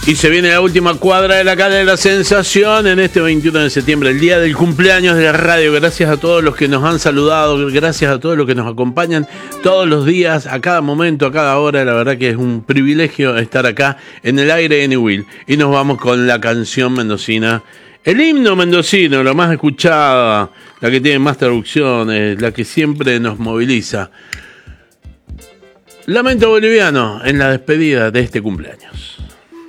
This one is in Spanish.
Y se viene la última cuadra de la calle de la sensación en este 21 de septiembre, el día del cumpleaños de la radio. Gracias a todos los que nos han saludado, gracias a todos los que nos acompañan todos los días, a cada momento, a cada hora. La verdad que es un privilegio estar acá en el aire en Will. Y nos vamos con la canción mendocina, el himno mendocino, la más escuchada, la que tiene más traducciones, la que siempre nos moviliza. Lamento boliviano en la despedida de este cumpleaños.